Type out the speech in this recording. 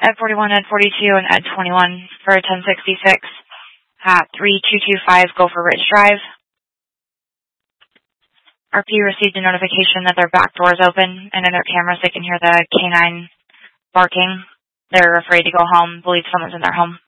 Ed 41, Ed 42, and Ed 21 for 1066 at 3225 Gopher Ridge Drive. RP received a notification that their back door is open, and in their cameras they can hear the canine barking. They're afraid to go home, believe someone's in their home.